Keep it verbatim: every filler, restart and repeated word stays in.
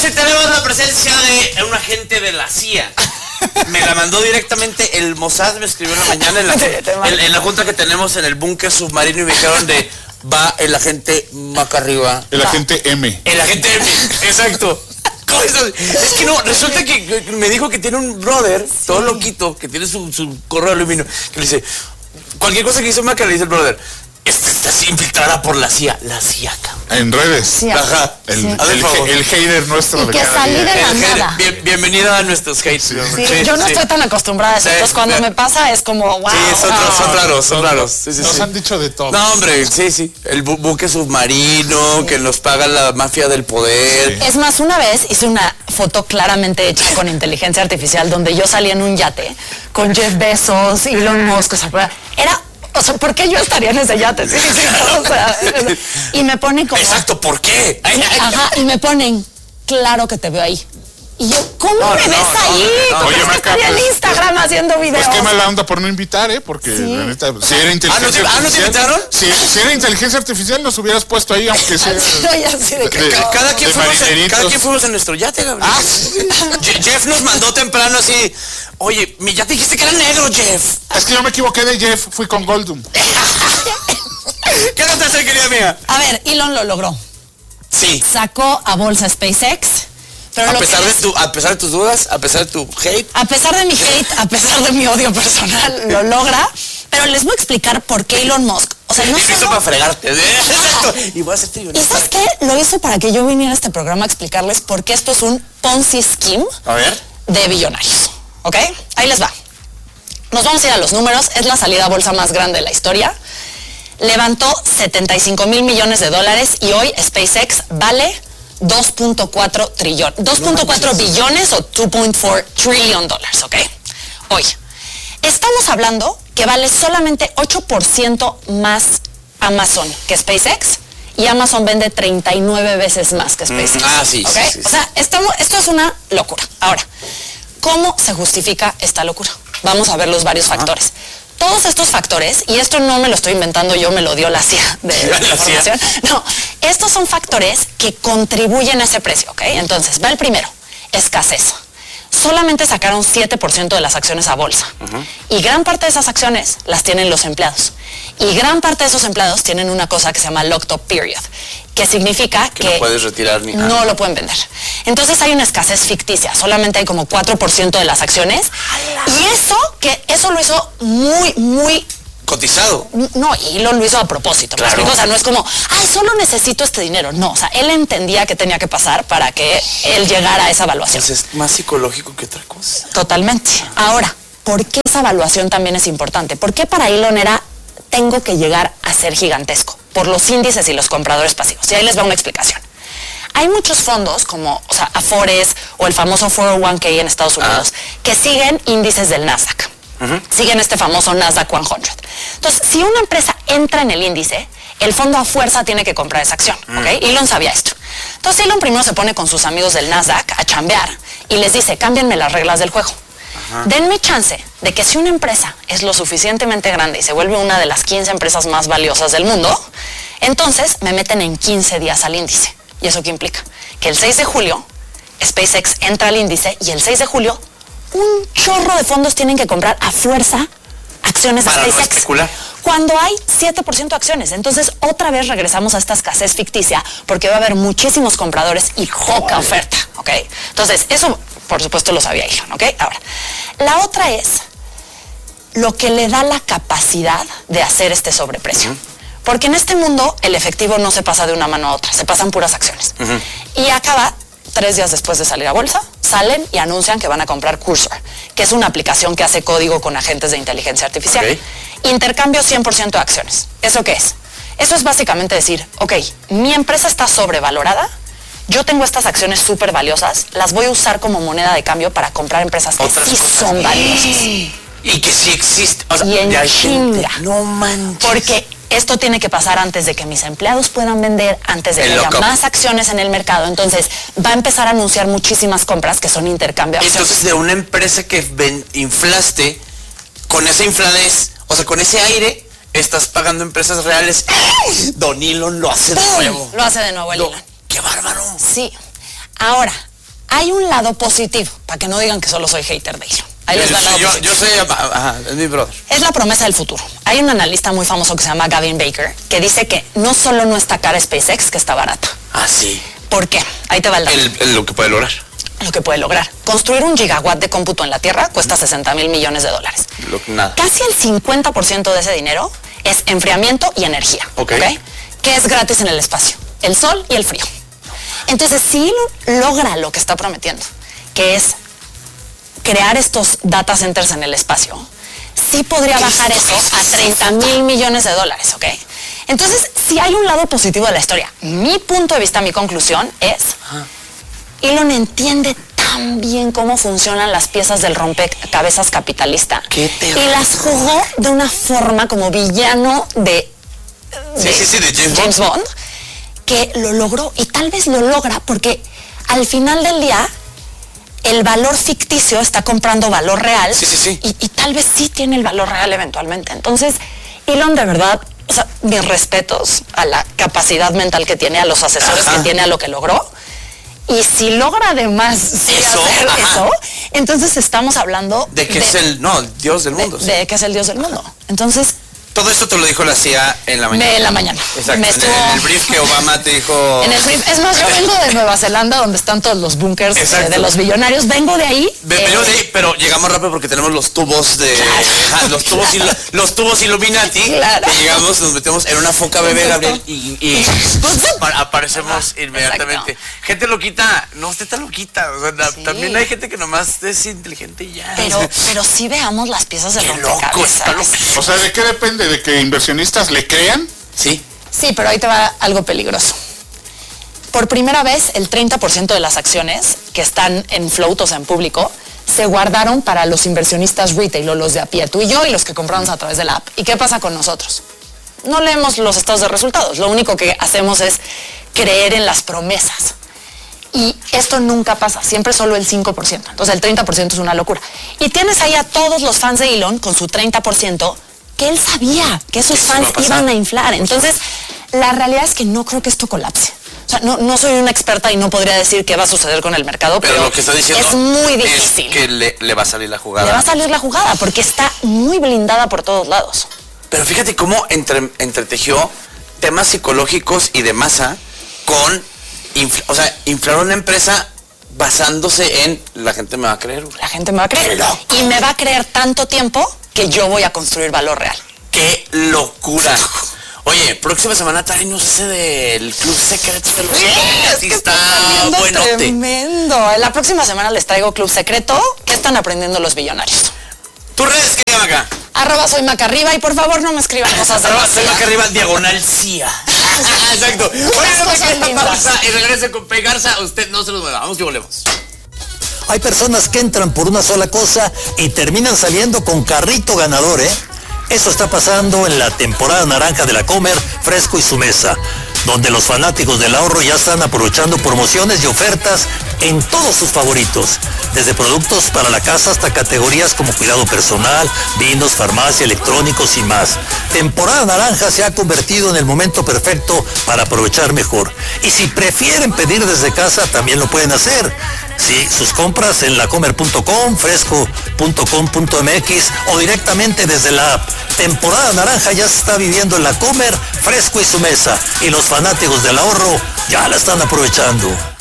y tenemos la presencia de un agente de la C I A. Me la mandó directamente el Mossad, me escribió en la mañana en la, en, en la junta que tenemos en el búnker submarino y me dijeron de va el agente Maca arriba. El agente M. El agente M, exacto. Es que no, resulta que me dijo que tiene un brother, sí. todo loquito, que tiene su, su correo de aluminio, que le dice, cualquier cosa que hizo Maca le dice el brother, esta está así infiltrada por la C I A, la C I A, cabrón. En redes. Sí, Ajá. El, sí. el, el, el hater nuestro. Y de que cada salí día. de la El nada. Bien, bienvenido a nuestros hates. Sí. Sí, sí, yo no sí. estoy tan acostumbrada a eso, sí, entonces cuando sí. me pasa es como, wow. Sí, son, wow. son raros, son raros. Sí, sí, nos sí. han dicho de todo. No, hombre, sí, sí. El bu buque submarino, sí. que nos paga la mafia del poder. Sí. Es más, una vez hice una foto claramente hecha con inteligencia artificial donde yo salía en un yate con Jeff Bezos, Elon Musk, o sea, era... O sea, ¿por qué yo estaría en ese yate? Sí, sí, sí, o sea, y me ponen como... Exacto, ¿por qué? Ajá, y me ponen, claro que te veo ahí. Y yo, ¿cómo no, me no, ves no, ahí? No, no, Oye, Maca, estaría pues, en Instagram pues, haciendo videos. Pues qué mala onda por no invitar, ¿eh? Porque sí. la neta, si era inteligencia ¿Ah, no te, artificial... ¿Ah, no te invitaron? Si, si era inteligencia artificial, nos hubieras puesto ahí, aunque sea... Estoy así de que... de, cada, quien de fuimos en, cada quien fuimos en nuestro yate, Gabriel. Ah, Jeff nos mandó temprano así... Oye, mi yate dijiste que era negro, Jeff. Es que yo me equivoqué de Jeff, fui con Goldum. ¿Qué no te hace, querida mía? A ver, Elon lo logró. Sí. Sacó a bolsa SpaceX. Pero a, lo pesar que de es, tu, a pesar de tus dudas, a pesar de tu hate. A pesar de mi hate, a pesar de mi odio personal, lo logra. Pero les voy a explicar por qué Elon Musk. O sea, no y lo hizo solo... para fregarte. Exacto. Y voy a hacerte ¿Y sabes qué? Lo hizo para que yo viniera a este programa a explicarles por qué esto es un Ponzi scheme a ver. de billonarios. ¿Ok? Ahí les va. Nos vamos a ir a los números. Es la salida a bolsa más grande de la historia. Levantó setenta y cinco mil millones de dólares y hoy SpaceX vale dos punto cuatro trillones, dos punto cuatro billones o dos punto cuatro trillion dólares, ¿ok? Hoy. Estamos hablando que vale solamente ocho por ciento más Amazon que SpaceX y Amazon vende treinta y nueve veces más que SpaceX. Mm, ah, sí, ¿okay? sí, sí, sí. O sea, estamos, esto es una locura. Ahora, ¿cómo se justifica esta locura? Vamos a ver los varios Ajá. factores. Todos estos factores, y esto no me lo estoy inventando yo, me lo dio la C I A de, de la información. No, estos son factores que contribuyen a ese precio, ¿ok? Entonces, va el primero, escasez. Solamente sacaron siete por ciento de las acciones a bolsa. Uh-huh. Y gran parte de esas acciones las tienen los empleados. Y gran parte de esos empleados tienen una cosa que se llama locked-up period, que significa que, que no puedes retirar ni nada. No lo pueden vender. Entonces hay una escasez ficticia, solamente hay como cuatro por ciento de las acciones. ¡Hala! Y eso, que eso lo hizo muy, muy... cotizado. No, y lo, lo hizo a propósito. Claro. O sea, no es como, ay, solo necesito este dinero. No, o sea, él entendía que tenía que pasar para que él llegara a esa evaluación. Pues es más psicológico que otra cosa. Totalmente. Ahora, ¿por qué esa evaluación también es importante? ¿Por qué para Elon era, tengo que llegar a ser gigantesco? Por los índices y los compradores pasivos. Y ahí les va una explicación. Hay muchos fondos como, o sea, Afores o el famoso cuatro oh uno K en Estados Unidos ah. que siguen índices del Nasdaq. Uh-huh. Siguen este famoso Nasdaq cien. Entonces, si una empresa entra en el índice, el fondo a fuerza tiene que comprar esa acción, ¿ok? Uh-huh. Elon sabía esto. Entonces, Elon primero se pone con sus amigos del Nasdaq a chambear y les dice, cámbienme las reglas del juego. Uh-huh. Denme chance de que si una empresa es lo suficientemente grande y se vuelve una de las quince empresas más valiosas del mundo, entonces me meten en quince días al índice. ¿Y eso qué implica? Que el seis de julio, SpaceX entra al índice y el seis de julio un chorro de fondos tienen que comprar a fuerza acciones de SpaceX. No especular. Cuando hay siete por ciento de acciones. Entonces, otra vez regresamos a esta escasez ficticia porque va a haber muchísimos compradores y poca oferta, ¿ok? Entonces, eso, por supuesto, lo sabía Elon, ¿ok? Ahora, la otra es lo que le da la capacidad de hacer este sobreprecio. Uh-huh. Porque en este mundo, el efectivo no se pasa de una mano a otra, se pasan puras acciones. Uh-huh. Y acaba... Tres días después de salir a bolsa, salen y anuncian que van a comprar Cursor, que es una aplicación que hace código con agentes de inteligencia artificial. Okay. Intercambio cien por ciento de acciones. ¿Eso qué es? Eso es básicamente decir, ok, mi empresa está sobrevalorada, yo tengo estas acciones súper valiosas, las voy a usar como moneda de cambio para comprar empresas que Otras sí cosas. son valiosas. Y que sí existen. O sea, y en chinga. No manches. Porque esto tiene que pasar antes de que mis empleados puedan vender, antes de que el haya loco. más acciones en el mercado. Entonces, va a empezar a anunciar muchísimas compras que son intercambio de acciones. Entonces, de una empresa que ven, inflaste, con esa infladez, o sea, con ese aire, estás pagando empresas reales. Don Elon lo hace de nuevo. Lo hace de nuevo el Elon. ¡Qué bárbaro! Sí. Ahora, hay un lado positivo, para que no digan que solo soy hater de Elon. Ahí les va el lado yo, positivo. yo soy, ajá, es mi brother. Es la promesa del futuro. Hay un analista muy famoso que se llama Gavin Baker, que dice que no solo no está cara SpaceX, que está barata. Ah, sí. ¿Por qué? Ahí te va el dato. El, el- lo que puede lograr. Lo que puede lograr. Construir un gigawatt de cómputo en la Tierra cuesta sesenta mil millones de dólares. Lo, nada. Casi el cincuenta por ciento de ese dinero es enfriamiento y energía. Ok. ¿Ok? Que es gratis en el espacio. El sol y el frío. Entonces, si Elon logra lo que está prometiendo, que es crear estos data centers en el espacio, sí podría bajar eso a treinta mil millones de dólares, ¿ok? Entonces, si hay un lado positivo de la historia, mi punto de vista, mi conclusión es, Elon entiende tan bien cómo funcionan las piezas del rompecabezas capitalista. Qué terrible. Y las jugó de una forma como villano de, Sí, sí, sí, de James James Bond, que lo logró. Y tal vez lo logra porque al final del día el valor ficticio está comprando valor real. Sí, sí, sí. Y, y tal vez sí tiene el valor real eventualmente. Entonces, Elon, de verdad, o sea, mis respetos a la capacidad mental que tiene, a los asesores Ajá. que tiene, a lo que logró. Y si logra además sí Eso, hacer ajá. eso, entonces estamos hablando De que es el, no, el dios del mundo. de, sí. de que es el dios del mundo. Entonces, Todo esto te lo dijo la C I A en la mañana. me, en la mañana. Exacto. Me En, estuvo- en el brief que Obama te dijo. En el brief. Es más, yo vengo de Nueva Zelanda, donde están todos los búnkers eh, Exacto. de los billonarios. Vengo de ahí. Ve- eh, venimos de ahí, pero llegamos rápido porque tenemos los tubos de. Ajá, los tubos ilo- los tubos Illuminati. Claro. Que llegamos, nos metemos en una foca bebé, Gabriel, y, y apa- aparecemos Ajá, inmediatamente. exacto. Gente loquita, no, usted está loquita. O sea, la- Sí. también hay gente que nomás es inteligente y ya. Pero, pero sí veamos las piezas del Qué loco, está rompecabezas. O sea, ¿de qué depende? ¿De que inversionistas le crean? Sí. Sí, pero ahí te va algo peligroso. Por primera vez, el treinta por ciento de las acciones que están en float, o sea, en público, se guardaron para los inversionistas retail o los de a pie, tú y yo, y los que compramos a través de la app. ¿Y qué pasa con nosotros? No leemos los estados de resultados. Lo único que hacemos es creer en las promesas. Y esto nunca pasa, siempre solo el cinco por ciento. Entonces el treinta por ciento es una locura. Y tienes ahí a todos los fans de Elon con su treinta por ciento que él sabía que esos Eso fans va a pasar. iban a inflar. Entonces, la realidad es que no creo que esto colapse. O sea, no, no soy una experta y no podría decir qué va a suceder con el mercado, pero, Pero lo que está diciendo es muy difícil. es que le, le va a salir la jugada. Le va a salir la jugada porque está muy blindada por todos lados. Pero fíjate cómo entre- entretejió temas psicológicos y de masa con, infl- o sea, inflar una empresa basándose en la gente me va a creer. güey. La gente me va a creer. ¡Qué loco! Y me va a creer tanto tiempo que yo voy a construir valor real. ¡Qué locura! Oye, próxima semana tráenos ese del Club Secreto del Es que está saliendo buenote. tremendo. La próxima semana les traigo Club Secreto. ¿Qué están aprendiendo los billonarios? ¿Tus redes qué llaman acá? Arroba soy Maca arriba y por favor no me escriban cosas de Arroba vacía. soy acá arriba, diagonal C I A. Exacto. Oye, no cosas me lindas. pausa y regrese con Pegarza. Usted no se los mueva. Vamos y volvemos. Hay personas que entran por una sola cosa y terminan saliendo con carrito ganador, ¿eh? Eso está pasando en la temporada naranja de la Comer, Fresco y su mesa, donde los fanáticos del ahorro ya están aprovechando promociones y ofertas en todos sus favoritos, desde productos para la casa hasta categorías como cuidado personal, vinos, farmacia, electrónicos y más. Temporada naranja se ha convertido en el momento perfecto para aprovechar mejor. Y si prefieren pedir desde casa, también lo pueden hacer. Sí, sus compras en lacomer punto com, fresco punto com punto m x o directamente desde la app. Temporada naranja ya se está viviendo en la Comer, Fresco y su mesa. Y los fanáticos del ahorro ya la están aprovechando.